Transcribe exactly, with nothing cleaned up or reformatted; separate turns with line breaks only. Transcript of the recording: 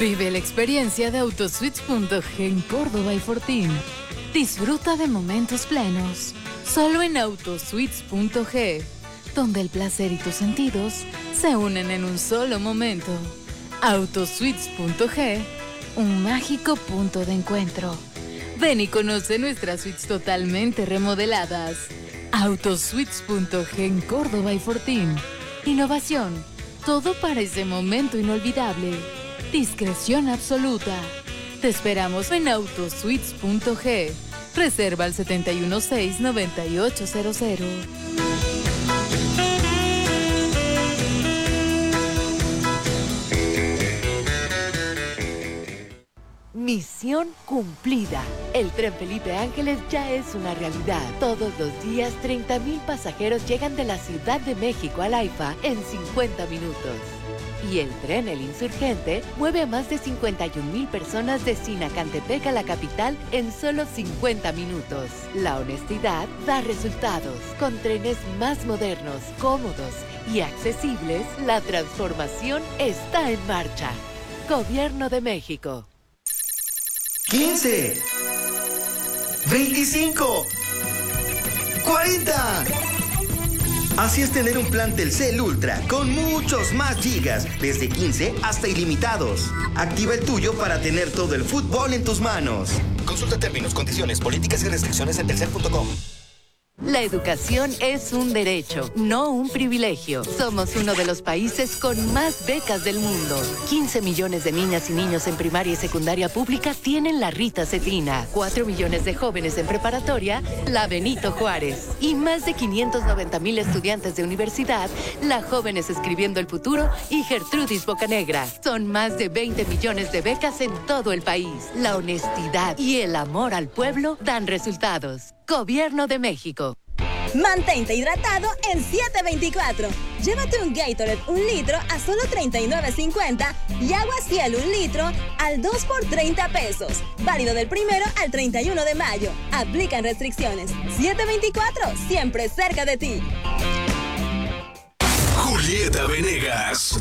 Vive la experiencia de Autosuites punto ge en Córdoba y Fortín. Disfruta de momentos plenos. Solo en Autosuites punto ge, donde el placer y tus sentidos se unen en un solo momento. Autosuites punto ge, un mágico punto de encuentro. Ven y conoce nuestras suites totalmente remodeladas. Autosuites punto ge en Córdoba y Fortín. Innovación, todo para ese momento inolvidable. Discreción absoluta. Te esperamos en Autosuites punto ge. Reserva al setenta y uno seis, noventa y ocho cero cero.
Misión cumplida. El tren Felipe Ángeles ya es una realidad. Todos los días, treinta mil pasajeros llegan de la Ciudad de México al AIFA en cincuenta minutos. Y el tren El Insurgente mueve a más de cincuenta y un mil personas de Sinacantepec a la capital en solo cincuenta minutos. La honestidad da resultados. Con trenes más modernos, cómodos y accesibles, la transformación está en marcha. Gobierno de México.
quince, veinticinco, cuarenta. Así es tener un plan Telcel Ultra con muchos más gigas, desde quince hasta ilimitados. Activa el tuyo para tener todo el fútbol en tus manos.
Consulta términos, condiciones, políticas y restricciones en telcel punto com.
La educación es un derecho, no un privilegio. Somos uno de los países con más becas del mundo. quince millones de niñas y niños en primaria y secundaria pública tienen la Rita Cetina. cuatro millones de jóvenes en preparatoria, la Benito Juárez. Y más de quinientos noventa mil estudiantes de universidad, la Jóvenes Escribiendo el Futuro y Gertrudis Bocanegra. Son más de veinte millones de becas en todo el país. La honestidad y el amor al pueblo dan resultados. Gobierno de México.
Mantente hidratado en siete veinticuatro. Llévate un Gatorade un litro a solo treinta y nueve cincuenta y agua Cielo un litro al dos por treinta pesos. Válido del primero al treinta y uno de mayo. Aplican restricciones. siete veinticuatro, siempre cerca de ti.
Julieta Venegas.